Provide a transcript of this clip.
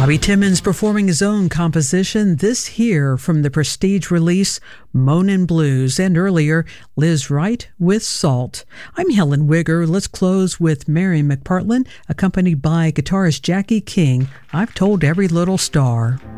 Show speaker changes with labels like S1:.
S1: Bobby Timmons performing his own composition, This Here, from the Prestige release Moanin' Blues, and earlier Liz Wright with Salt. I'm Helen Wigger. Let's close with Mary McPartlin, accompanied by guitarist Jackie King, I've Told Every Little Star.